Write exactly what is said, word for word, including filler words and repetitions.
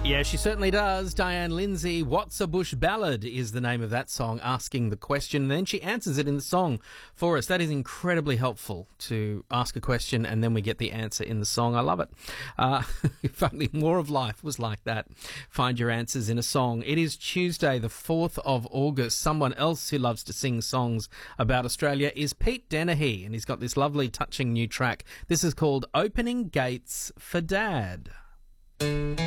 Yeah, she certainly does. Diane Lindsay, What's a Bush Ballad is the name of that song, asking the question. And then she answers it in the song for us. That is incredibly helpful, to ask a question and then we get the answer in the song. I love it. Uh, if only more of life was like that. Find your answers in a song. It is Tuesday, the fourth of August. Someone else who loves to sing songs about Australia is Pete Dennehy, and he's got this lovely, touching new track. This is called Opening Gates for Dad.